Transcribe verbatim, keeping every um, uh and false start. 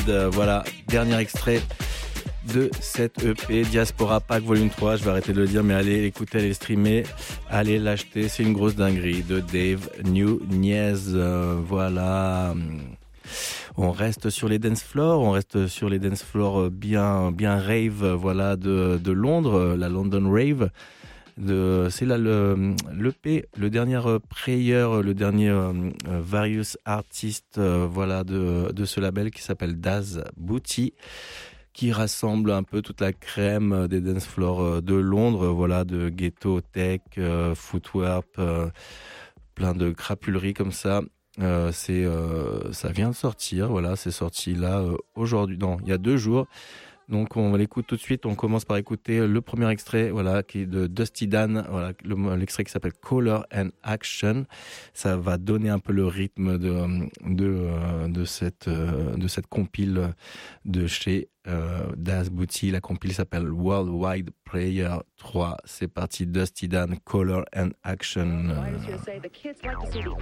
Euh, voilà, dernier extrait de cette E P Diaspora Pack Volume trois. Je vais arrêter de le dire, mais allez l'écouter, allez le streamer, allez l'acheter. C'est une grosse dinguerie de Dave Nunez. Euh, voilà. On reste sur les dance floors, on reste sur les dance floors bien, bien rave, voilà, de, de Londres, la London Rave. De, c'est là le, l'E P, le dernier prayer, le dernier euh, various artist, euh, voilà, de, de ce label qui s'appelle Daz Booty, qui rassemble un peu toute la crème des dance floors de Londres, voilà, de ghetto tech, euh, footwork, euh, plein de crapuleries comme ça. Euh, c'est, euh, ça vient de sortir, voilà, c'est sorti là euh, aujourd'hui, non, il y a deux jours. Donc on l'écoute tout de suite. On commence par écouter le premier extrait, voilà, qui est de Dusty Dan, voilà, le, l'extrait qui s'appelle Color and Action. Ça va donner un peu le rythme de de de cette de cette compile de chez euh, Daz Booty. La compile s'appelle Worldwide Player trois. C'est parti, Dusty Dan, Color and Action.